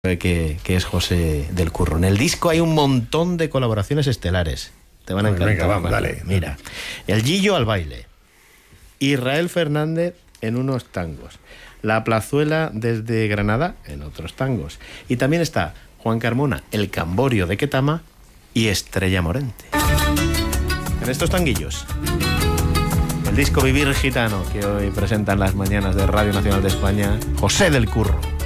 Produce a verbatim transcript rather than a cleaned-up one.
Que, que es José del Curro. En el disco hay un montón de colaboraciones estelares. Te van a encantar. Venga, vamos, dale. Mira, el Gillo al baile, Israel Fernández en unos tangos, La Plazuela desde Granada en otros tangos, y también está Juan Carmona, el Camborio de Ketama y Estrella Morente. En estos tanguillos, el disco Vivir Gitano que hoy presentan las mañanas de Radio Nacional de España, José del Curro.